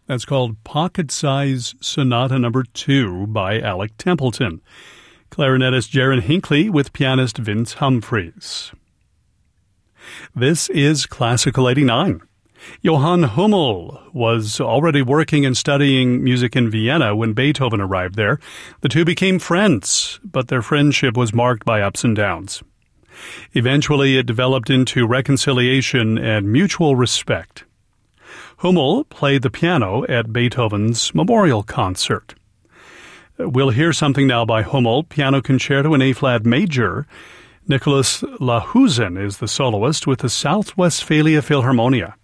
That's called Pocket Size Sonata No. 2 by Alec Templeton. Clarinetist Jaron Hinckley with pianist Vince Humphreys. This is Classical 89. Johann Hummel was already working and studying music in Vienna when Beethoven arrived there. The two became friends, but their friendship was marked by ups and downs. Eventually, it developed into reconciliation and mutual respect. Hummel played the piano at Beethoven's memorial concert. We'll hear something now by Hummel, Piano Concerto in A-flat major. Nicholas Lahusen is the soloist with the South Westphalia Philharmonia.